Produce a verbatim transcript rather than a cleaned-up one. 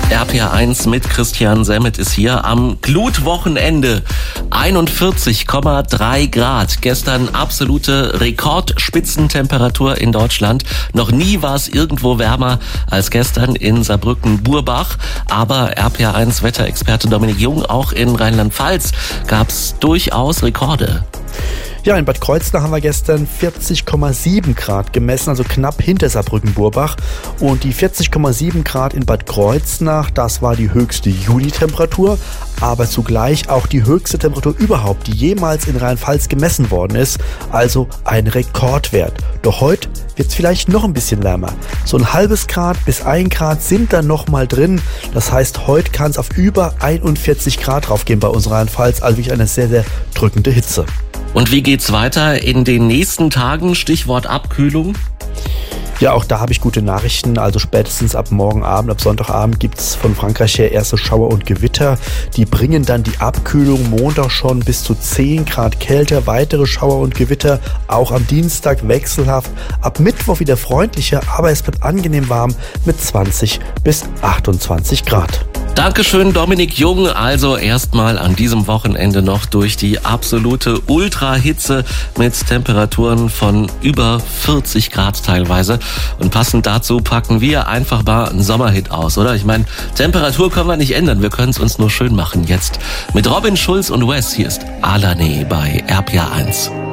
R P R eins mit Christian Semmet ist hier am Glutwochenende. einundvierzig Komma drei Grad. Gestern absolute Rekordspitzentemperatur in Deutschland. Noch nie war es irgendwo wärmer als gestern in Saarbrücken-Burbach. Aber R P R eins Wetterexperte Dominik Jung, auch in Rheinland-Pfalz gab es durchaus Rekorde. Ja, in Bad Kreuznach haben wir gestern vierzig Komma sieben Grad gemessen, also knapp hinter Saarbrücken-Burbach. Und die vierzig Komma sieben Grad in Bad Kreuznach, das war die höchste Junitemperatur, aber zugleich auch die höchste Temperatur überhaupt, die jemals in Rheinland-Pfalz gemessen worden ist. Also ein Rekordwert. Doch heute wird es vielleicht noch ein bisschen wärmer. So ein halbes Grad bis ein Grad sind da noch mal drin. Das heißt, heute kann es auf über einundvierzig Grad draufgehen bei uns Rheinland-Pfalz. Also wirklich eine sehr, sehr drückende Hitze. Und wie geht's weiter in den nächsten Tagen? Stichwort Abkühlung. Ja, auch da habe ich gute Nachrichten. Also spätestens ab morgen Abend, ab Sonntagabend gibt es von Frankreich her erste Schauer und Gewitter. Die bringen dann die Abkühlung Montag schon bis zu zehn Grad kälter. Weitere Schauer und Gewitter auch am Dienstag wechselhaft. Ab Mittwoch wieder freundlicher, aber es wird angenehm warm mit zwanzig bis achtundzwanzig Grad. Dankeschön, Dominik Jung. Also erstmal an diesem Wochenende noch durch die absolute Ultrahitze mit Temperaturen von über vierzig Grad teilweise. Und passend dazu packen wir einfach mal einen Sommerhit aus, oder? Ich meine, Temperatur können wir nicht ändern. Wir können es uns nur schön machen jetzt. Mit Robin Schulz und Wes, hier ist Alane bei R P R eins.